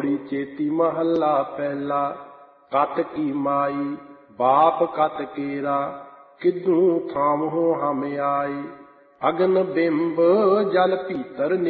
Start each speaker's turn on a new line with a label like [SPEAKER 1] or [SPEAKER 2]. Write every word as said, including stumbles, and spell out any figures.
[SPEAKER 1] ਲੋਰੀ ਚੇਤੀ ਮਹੱਲਾ ਪਹਿਲਾ। ਕਤ ਕੀ ਮਾਈ ਬਾਪ ਕਤ ਕੇਰਾ, ਕਿਧਰੂ ਥਾਮਹੁ ਹਮ ਆਈ। ਅਗਨ ਬਿੰਬ ਜਲ ਭੀਤਰ